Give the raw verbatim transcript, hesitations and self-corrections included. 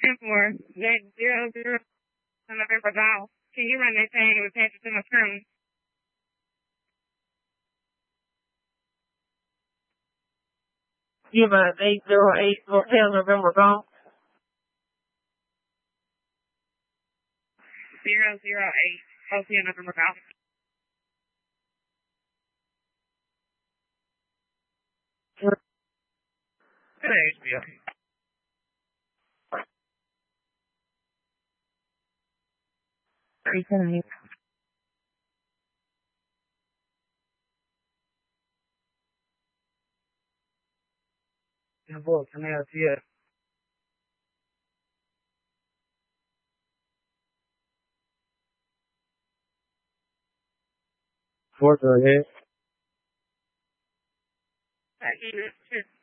ten four, zero zero, November Golf. Can you run that thing and attach it to my screen? You about eight zero eight Hotel November Golf? Zero zero eight Hotel November Golf. Thanks, Bill. Three ten eight. Yeah, boy, can I see it? Four thirty eight.